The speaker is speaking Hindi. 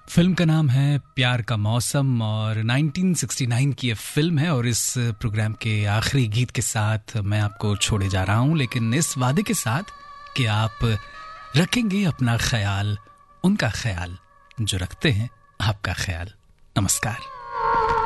फिल्म का नाम है प्यार का मौसम और 1969 की ये फिल्म है। और इस प्रोग्राम के आखिरी गीत के साथ मैं आपको छोड़े जा रहा हूं, लेकिन इस वादे के साथ कि आप रखेंगे अपना ख्याल, उनका ख्याल जो रखते हैं आपका ख्याल। नमस्कार।